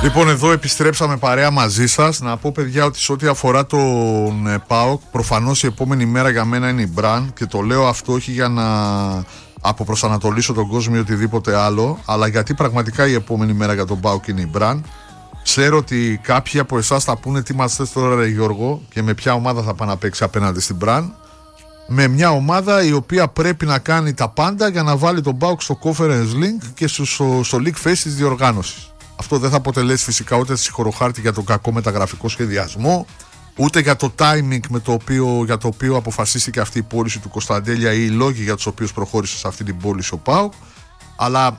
Λοιπόν, εδώ επιστρέψαμε παρέα μαζί σας. Να πω, παιδιά, ότι σε ό,τι αφορά τον ΠΑΟΚ, προφανώς η επόμενη μέρα για μένα είναι η Μπραν, και το λέω αυτό όχι για να αποπροσανατολίσω τον κόσμο ή οτιδήποτε άλλο, αλλά γιατί πραγματικά η επόμενη μέρα για τον ΠΑΟΚ είναι η Μπραν. Ξέρω ότι κάποιοι από εσάς θα πούνε τι μας θες τώρα, ρε Γιώργο, και με ποια ομάδα θα πάει να παίξει απέναντι στην Μπραν. Με μια ομάδα η οποία πρέπει να κάνει τα πάντα για να βάλει τον ΠΑΟΚ στο Conference League και στο League Phase της διοργάνωσης. Αυτό δεν θα αποτελέσει φυσικά ούτε συγχωροχάρτη για τον κακό μεταγραφικό σχεδιασμό, ούτε για το timing για το οποίο αποφασίστηκε αυτή η πώληση του Κωνσταντέλια ή οι λόγοι για τους οποίους προχώρησε σε αυτή την πώληση ο ΠΑΟΚ. Αλλά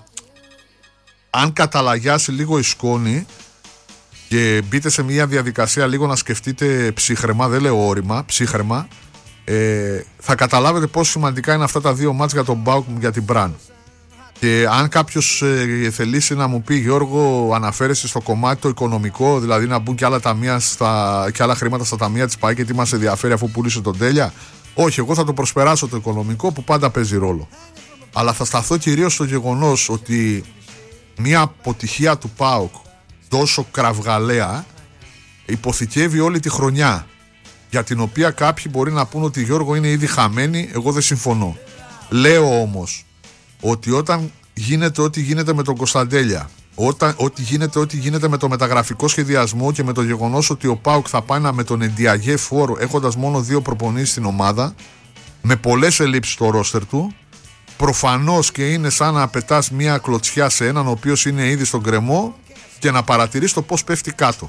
αν καταλαγιάσει λίγο η σκόνη και μπείτε σε μια διαδικασία λίγο να σκεφτείτε ψύχρεμα, δεν λέω όρημα, ψύχρεμα, θα καταλάβετε πόσο σημαντικά είναι αυτά τα δύο μάτς για τον ΠΑΟΚ για την Μπραν. Και αν κάποιος θελήσει να μου πει, Γιώργο, αναφέρεσαι στο κομμάτι το οικονομικό, δηλαδή να μπουν και άλλα, και άλλα χρήματα στα ταμεία της ΠΑΕ και τι μας ενδιαφέρει αφού πουλήσει τον Τέλια. Όχι, εγώ θα το προσπεράσω το οικονομικό που πάντα παίζει ρόλο. Αλλά θα σταθώ κυρίως στο γεγονός ότι μια αποτυχία του ΠΑΟΚ τόσο κραυγαλαία υποθηκεύει όλη τη χρονιά, για την οποία κάποιοι μπορεί να πούν ότι Γιώργο είναι ήδη χαμένη. Εγώ δεν συμφωνώ. Λέω όμως ότι όταν γίνεται ό,τι γίνεται με τον Κωνσταντέλια, ό,τι γίνεται με το μεταγραφικό σχεδιασμό και με το γεγονός ότι ο ΠΑΟΚ θα πάει με τον Εντιαγέ φόρο έχοντας μόνο 2 προπονήσεις στην ομάδα, με πολλές ελλείψεις στο ρόστερ του, προφανώς και είναι σαν να πετάς μια κλωτσιά σε έναν ο οποίος είναι ήδη στον γκρεμό και να παρατηρείς το πώς πέφτει κάτω.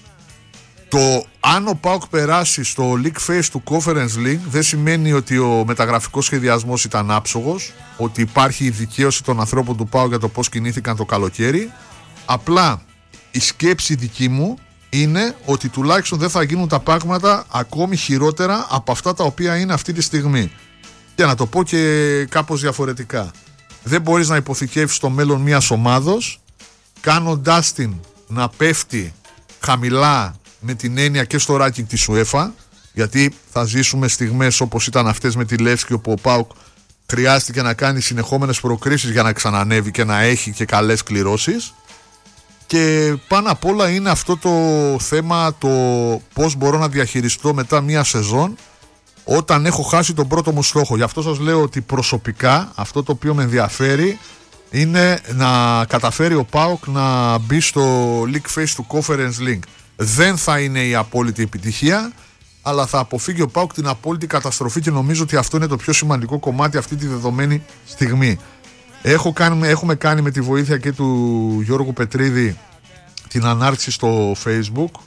Το αν ο ΠΑΟΚ περάσει στο League Phase του Conference League δεν σημαίνει ότι ο μεταγραφικός σχεδιασμός ήταν άψογος, ότι υπάρχει η δικαίωση των ανθρώπων του ΠΑΟΚ για το πώς κινήθηκαν το καλοκαίρι. Απλά η σκέψη δική μου είναι ότι τουλάχιστον δεν θα γίνουν τα πράγματα ακόμη χειρότερα από αυτά τα οποία είναι αυτή τη στιγμή. Και να το πω και κάπως διαφορετικά. Δεν μπορείς να υποθηκεύεις το μέλλον μιας ομάδος κάνοντάς την να πέφτει χαμηλά, με την έννοια και στο ranking της UEFA, γιατί θα ζήσουμε στιγμές όπως ήταν αυτές με τη Λεύσκη, όπου ο ΠΑΟΚ χρειάστηκε να κάνει συνεχόμενες προκρίσεις για να ξανανεύει και να έχει και καλές κληρώσεις. Και πάνω απ' όλα είναι αυτό το θέμα, το πώς μπορώ να διαχειριστώ μετά μια σεζόν όταν έχω χάσει τον πρώτο μου στόχο. Γι' αυτό σας λέω ότι προσωπικά αυτό το οποίο με ενδιαφέρει είναι να καταφέρει ο ΠΑΟΚ να μπει στο League Phase του Conference League. Δεν θα είναι η απόλυτη επιτυχία, αλλά θα αποφύγει ο ΠΑΟΚ την απόλυτη καταστροφή, και νομίζω ότι αυτό είναι το πιο σημαντικό κομμάτι αυτή τη δεδομένη στιγμή. Έχουμε κάνει με τη βοήθεια και του Γιώργου Πετρίδη την ανάρτηση στο Facebook,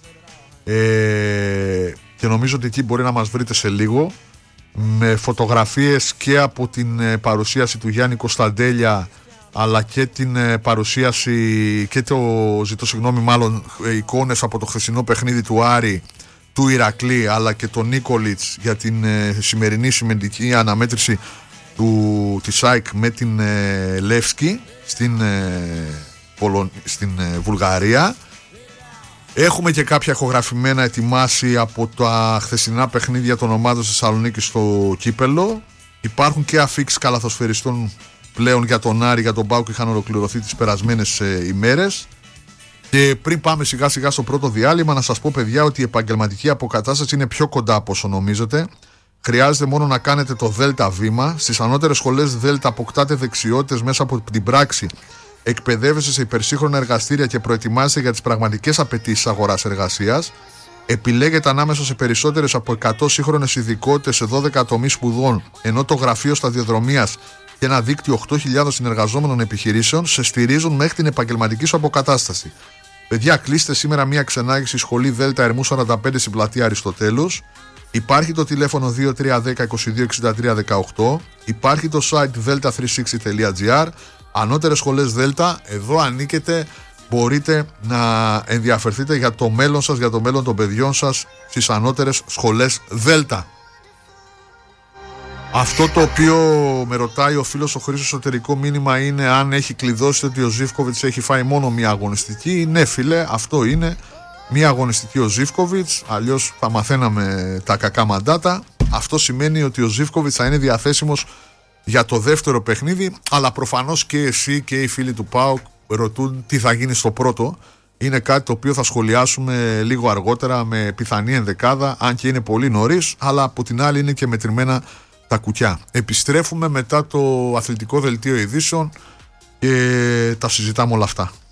και νομίζω ότι εκεί μπορεί να μας βρείτε σε λίγο, με φωτογραφίες και από την παρουσίαση του Γιάννη Κωνσταντέλια, αλλά και την παρουσίαση και εικόνες από το χθεσινό παιχνίδι του Άρη, του Ηρακλή, αλλά και τον Νίκολιτς για την σημερινή σημαντική αναμέτρηση της ΑΕΚ με την Λεύσκη στην Βουλγαρία. Έχουμε και κάποια ηχογραφημένα ετοιμάσει από τα χθεσινά παιχνίδια των ομάδων στη Θεσσαλονίκη στο κύπελο. Υπάρχουν και αφίξεις καλαθοσφαιριστών πλέον για τον Άρη, για τον ΠΑΟΚ, που είχαν ολοκληρωθεί τις περασμένες ημέρες. Και πριν πάμε σιγά σιγά στο πρώτο διάλειμμα, να σας πω, παιδιά, ότι η επαγγελματική αποκατάσταση είναι πιο κοντά από όσο νομίζετε. Χρειάζεται μόνο να κάνετε το ΔΕΛΤΑ βήμα. Στις ανώτερες σχολές ΔΕΛΤΑ αποκτάτε δεξιότητες μέσα από την πράξη. Εκπαιδεύεστε σε υπερσύγχρονα εργαστήρια και προετοιμάζεστε για τις πραγματικές απαιτήσεις αγοράς εργασίας. Επιλέγετε ανάμεσα σε περισσότερες από 100 σύγχρονες ειδικότητες σε 12 τομείς σπουδών, ενώ το γραφείο σταδιοδρομίας και ένα δίκτυο 8.000 συνεργαζόμενων επιχειρήσεων σε στηρίζουν μέχρι την επαγγελματική σου αποκατάσταση. Παιδιά, κλείστε σήμερα μια ξενάγηση σχολή ΔΕΛΤΑ Ερμού 45 στην πλατεία Αριστοτέλους. Υπάρχει το τηλέφωνο 2310 22 63 18. Υπάρχει το site delta360.gr. Ανώτερες σχολές ΔΕΛΤΑ, εδώ ανήκετε. Μπορείτε να ενδιαφερθείτε για το μέλλον σας, για το μέλλον των παιδιών σας στις ανώτερες σχολές ΔΕΛΤΑ. Αυτό το οποίο με ρωτάει ο φίλος ο Χρήστος, εσωτερικό μήνυμα είναι αν έχει κλειδώσει ότι ο Ζίβκοβιτς έχει φάει μόνο μία αγωνιστική. Ναι, φίλε, αυτό είναι μία αγωνιστική ο Ζίβκοβιτς, αλλιώς θα μαθαίναμε τα κακά μαντάτα. Αυτό σημαίνει ότι ο Ζίβκοβιτς θα είναι διαθέσιμος για το δεύτερο παιχνίδι, αλλά προφανώς και εσύ και οι φίλοι του ΠΑΟΚ ρωτούν τι θα γίνει στο πρώτο. είναι κάτι το οποίο θα σχολιάσουμε λίγο αργότερα με πιθανή ενδεκάδα, αν και είναι πολύ νωρίς, αλλά από την άλλη είναι και μετρημένα τα κουκιά. Επιστρέφουμε μετά το αθλητικό δελτίο ειδήσεων και τα συζητάμε όλα αυτά.